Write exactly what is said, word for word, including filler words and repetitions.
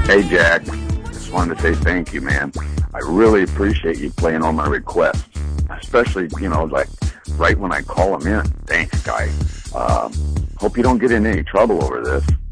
Hey, Jack. Just wanted to say thank you, man. I really appreciate you playing all my requests, especially, you know, like right when I call them in. Thanks, guy. Um, hope you don't get in any trouble over this.